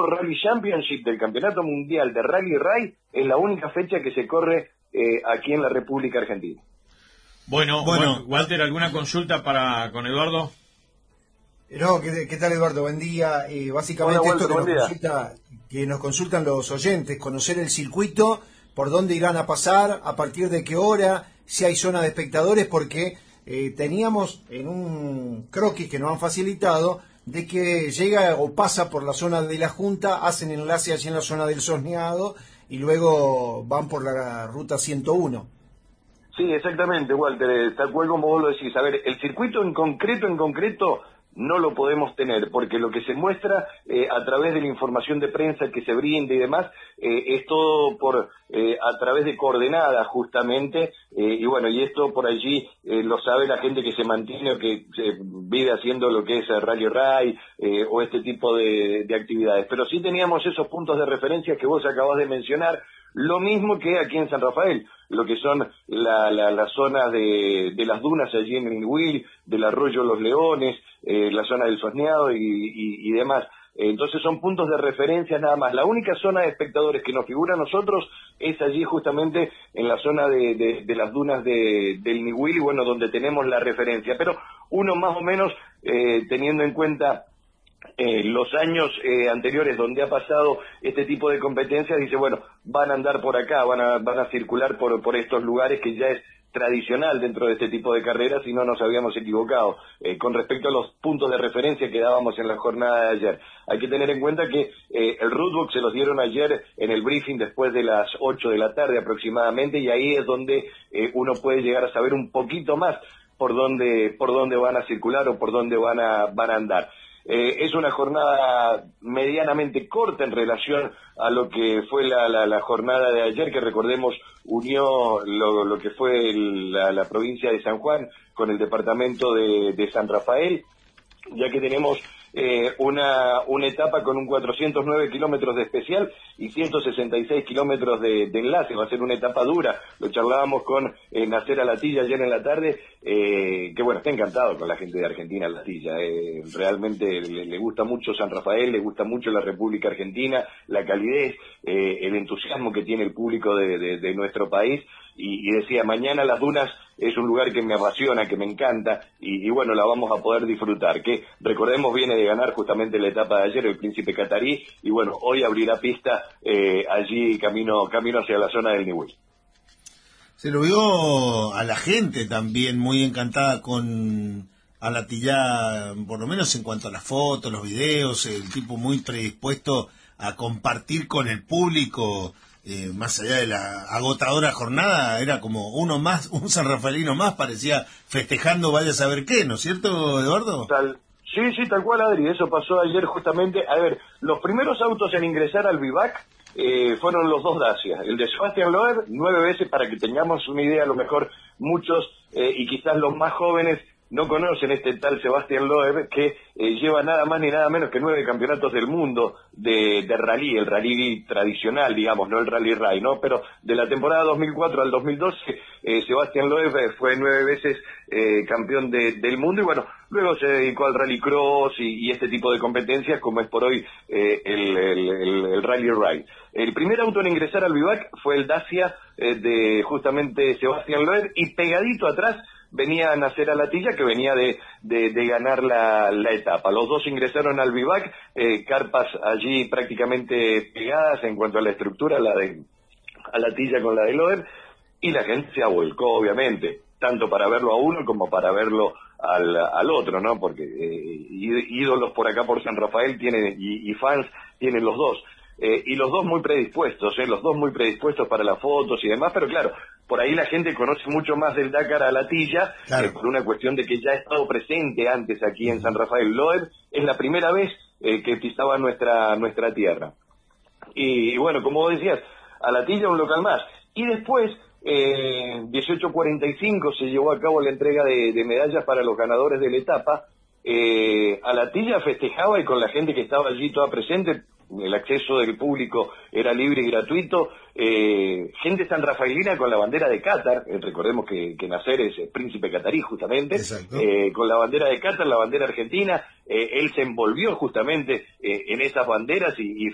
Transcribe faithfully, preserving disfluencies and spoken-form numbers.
World Rally Championship del Campeonato Mundial de Rally Ray es la única fecha que se corre eh, aquí en la República Argentina. Bueno, bueno, Walter, ¿alguna consulta para con Eduardo? No, ¿qué, qué tal, Eduardo? Buen día. Eh, básicamente Hola, esto Walter, que nos, consulta, que nos consultan los oyentes, conocer el circuito, por dónde irán a pasar, a partir de qué hora, si hay zona de espectadores, porque eh, teníamos en un croquis que nos han facilitado de que llega o pasa por la zona de la Junta, hacen enlace allí en la zona del Sosneado y luego van por la ruta ciento uno. Sí, exactamente, Walter, tal cual como vos lo decís. A ver, el circuito en concreto, en concreto, no lo podemos tener, porque lo que se muestra eh, a través de la información de prensa que se brinda y demás, eh, es todo por eh, a través de coordenadas, justamente, eh, y bueno, y esto por allí eh, lo sabe la gente que se mantiene o que eh, vive haciendo lo que es el Rally Ray eh, o este tipo de, de actividades. Pero sí teníamos esos puntos de referencia que vos acabás de mencionar, lo mismo que aquí en San Rafael, lo que son la, la, las zonas de, de las dunas allí en el Niwil, del arroyo Los Leones, eh, la zona del Sosneado y, y, y demás. Entonces son puntos de referencia nada más. La única zona de espectadores que nos figura a nosotros es allí justamente en la zona de, de, de las dunas de, del Niwil, y bueno, donde tenemos la referencia. Pero uno más o menos, eh, teniendo en cuenta Eh, los años eh, anteriores donde ha pasado este tipo de competencias, dice, bueno, van a andar por acá, van a, van a circular por, por estos lugares que ya es tradicional dentro de este tipo de carreras y no nos habíamos equivocado eh, con respecto a los puntos de referencia que dábamos en la jornada de ayer. Hay que tener en cuenta que eh, el rootbook se los dieron ayer en el briefing después de las ocho de la tarde aproximadamente, y ahí es donde eh, uno puede llegar a saber un poquito más por dónde, por dónde van a circular o por dónde van a, van a andar. Eh, es una jornada medianamente corta en relación a lo que fue la, la, la jornada de ayer, que recordemos unió lo, lo que fue el, la, la provincia de San Juan con el departamento de, de San Rafael, ya que tenemos eh, una, una etapa con un cuatrocientos nueve kilómetros de especial y ciento sesenta y seis kilómetros de, de enlace. Va a ser una etapa dura. Lo charlábamos con eh, Nacer Alatilla ayer en la tarde, eh, que bueno, está encantado con la gente de Argentina, Alatilla. Eh, realmente le, le gusta mucho San Rafael, le gusta mucho la República Argentina, la calidez, eh, el entusiasmo que tiene el público de, de, de nuestro país. Y, y decía, mañana Las Dunas es un lugar que me apasiona, que me encanta, y, y bueno, la vamos a poder disfrutar, que recordemos viene de ganar justamente la etapa de ayer el Príncipe Catarí, y bueno, hoy abrirá pista eh, allí camino camino hacia la zona del Niwil. Se lo vio a la gente también muy encantada con Alatilla, por lo menos en cuanto a las fotos, los videos, el tipo muy predispuesto a compartir con el público. Eh, más allá de la agotadora jornada, era como uno más, un sanrafaelino más, parecía festejando vaya a saber qué, ¿no es cierto, Eduardo? Tal, sí, sí, tal cual, Adri, eso pasó ayer justamente. A ver, los primeros autos en ingresar al Vivac eh, fueron los dos Dacia, el de Sebastián Loeb, nueve veces, para que tengamos una idea, a lo mejor muchos eh, y quizás los más jóvenes no conocen este tal Sebastián Loeb, que eh, lleva nada más ni nada menos que nueve campeonatos del mundo de, de rally, el rally tradicional, digamos, no el Rally Ray, ¿no? Pero de la temporada dos mil cuatro al dos mil doce, eh, Sebastián Loeb fue nueve veces eh, campeón de, del mundo, y bueno, luego se dedicó al Rally Cross y, y este tipo de competencias, como es por hoy eh, el, el, el, el Rally Ray. El primer auto en ingresar al Vivac fue el Dacia eh, de justamente Sebastián Loeb, y pegadito atrás venía a Nacer Alatilla, que venía de, de, de ganar la, la etapa. Los dos ingresaron al Vivac, eh, carpas allí prácticamente pegadas en cuanto a la estructura, la de Alatilla con la de Loeb, y la gente se avolcó, obviamente, tanto para verlo a uno como para verlo al, al otro, ¿no? Porque eh, ídolos por acá por San Rafael tienen, y, y fans tienen los dos. Eh, y los dos muy predispuestos, eh, los dos muy predispuestos para las fotos y demás, pero claro, por ahí la gente conoce mucho más del Dakar a Alatilla, claro, eh, por una cuestión de que ya ha estado presente antes aquí en San Rafael. Loeb es la primera vez eh, que pisaba nuestra nuestra tierra. Y, y bueno, como vos decías, Alatilla un local más. Y después, eh, dieciocho cuarenta y cinco se llevó a cabo la entrega de, de medallas para los ganadores de la etapa. Eh, Alatilla festejaba, y con la gente que estaba allí toda presente, el acceso del público era libre y gratuito, eh, gente sanrafaelina con la bandera de Qatar, eh, recordemos que, que Nacer es el príncipe catarí justamente, eh, con la bandera de Qatar, la bandera argentina, eh, él se envolvió justamente eh, en esas banderas y, y